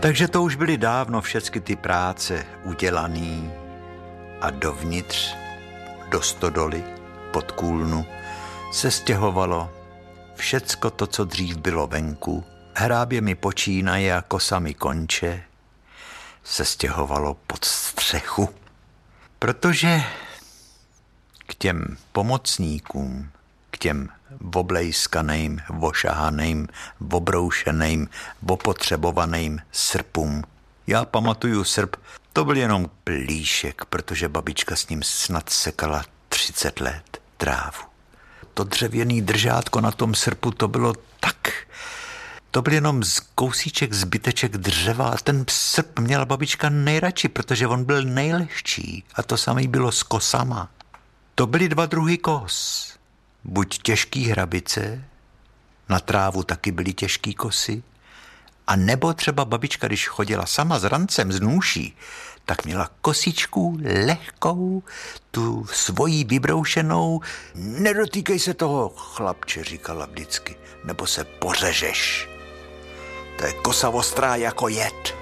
Takže to už byly dávno všechny ty práce udělaný a dovnitř, do stodoly, pod kůlnu, se stěhovalo všecko to, co dřív bylo venku. Hrábě mi počínaje a kosa mi konče, se stěhovalo pod střechu. Protože k těm pomocníkům, k těm oblejskaným, ošahaným, obroušeným, opotřebovaným srpům. Já pamatuju srp, to byl jenom plíšek, protože babička s ním snad sekala 30 let trávu. To dřevěný držátko na tom srpu, to bylo tak. To byl jenom kousíček, zbyteček dřeva a ten srp měla babička nejradši, protože on byl nejlehčí a to samé bylo s kosama. To byly dva druhy kos. Buď těžký hrabice, na trávu taky byly těžký kosy, a nebo třeba babička, když chodila sama s rancem z nůší, tak měla kosičku lehkou, tu svoji vybroušenou. Nedotýkej se toho, chlapče, říkala vždycky, nebo se pořežeš. To je kosa ostrá jako jed.